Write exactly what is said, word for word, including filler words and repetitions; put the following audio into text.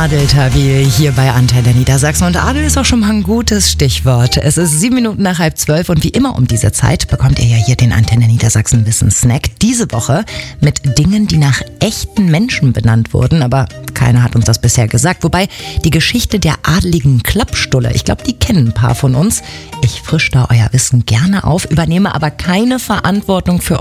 Adeltabil hier bei Antenne Niedersachsen. Und Adel ist auch schon mal ein gutes Stichwort. Es ist sieben Minuten nach halb zwölf und wie immer um diese Zeit bekommt ihr ja hier den Antenne Niedersachsen Wissen-Snack. Diese Woche mit Dingen, die nach echten Menschen benannt wurden. Aber keiner hat uns das bisher gesagt. Wobei die Geschichte der adeligen Klappstulle, ich glaube, die kennen ein paar von uns. Ich frische da euer Wissen gerne auf, übernehme aber keine Verantwortung für